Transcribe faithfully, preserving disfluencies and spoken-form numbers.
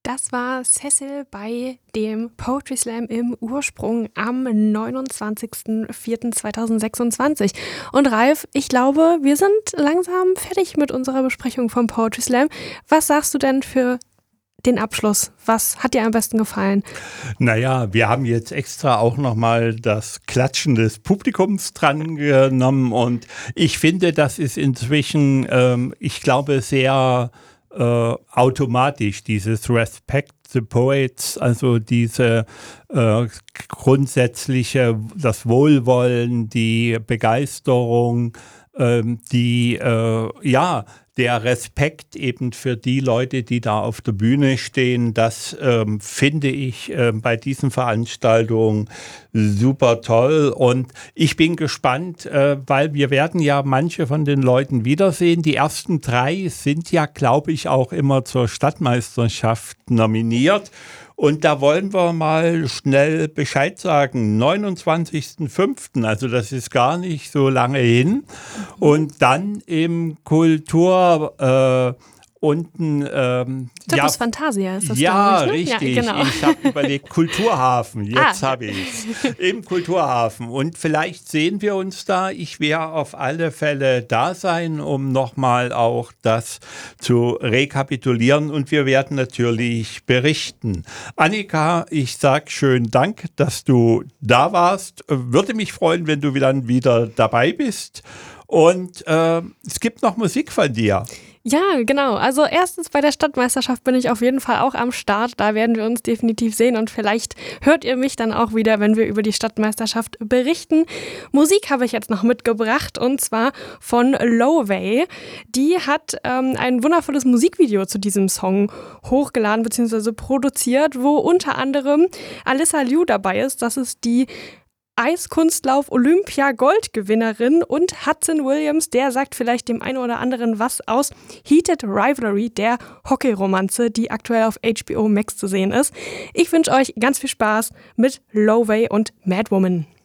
Das war Cecil bei dem Poetry Slam im Ursprung am neunundzwanzigsten vierten zweitausendsechsundzwanzig. Und Ralf, ich glaube, wir sind langsam fertig mit unserer Besprechung vom Poetry Slam. Was sagst du denn für den Abschluss? Was hat dir am besten gefallen? Naja, wir haben jetzt extra auch nochmal das Klatschen des Publikums dran genommen und ich finde, das ist inzwischen, ähm, ich glaube, sehr äh, automatisch, dieses Respect the Poets, also diese äh, grundsätzliche, das Wohlwollen, die Begeisterung, ähm, die, äh, ja, der Respekt eben für die Leute, die da auf der Bühne stehen, das ähm, finde ich äh, bei diesen Veranstaltungen super toll. Und ich bin gespannt, äh, weil wir werden ja manche von den Leuten wiedersehen. Die ersten drei sind ja, glaube ich, auch immer zur Stadtmeisterschaft nominiert. Und da wollen wir mal schnell Bescheid sagen. neunundzwanzigsten fünften, also das ist gar nicht so lange hin. Und dann im Kultur äh, unten. Ähm, Circus ja, Fantasia ist das, ja, glaube ich, ne? richtig. Ja, genau. Ich habe überlegt, Kulturhafen, jetzt Ah. habe ich es. Im Kulturhafen. Und vielleicht sehen wir uns da. Ich werde auf alle Fälle da sein, um nochmal auch das zu rekapitulieren. Und wir werden natürlich berichten. Annika, ich sage schönen Dank, dass du da warst. Würde mich freuen, wenn du dann wieder dabei bist. Und äh, es gibt noch Musik von dir. Ja, genau. Also erstens bei der Stadtmeisterschaft bin ich auf jeden Fall auch am Start. Da werden wir uns definitiv sehen und vielleicht hört ihr mich dann auch wieder, wenn wir über die Stadtmeisterschaft berichten. Musik habe ich jetzt noch mitgebracht und zwar von Loway. Die hat ähm, ein wundervolles Musikvideo zu diesem Song hochgeladen bzw. produziert, wo unter anderem Alyssa Liu dabei ist. Das ist die Eiskunstlauf Olympia-Goldgewinnerin und Hudson Williams, der sagt vielleicht dem einen oder anderen was aus Heated Rivalry, der Hockey-Romanze, die aktuell auf H B O Max zu sehen ist. Ich wünsche euch ganz viel Spaß mit Loway und Madwoman.